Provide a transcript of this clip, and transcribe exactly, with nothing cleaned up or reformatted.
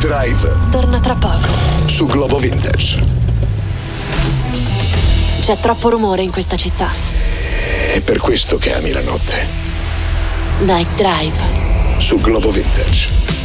Drive torna tra poco su Globo Vintage. C'è troppo rumore in questa città. È per questo che ami la notte. Night Drive su Globo Vintage.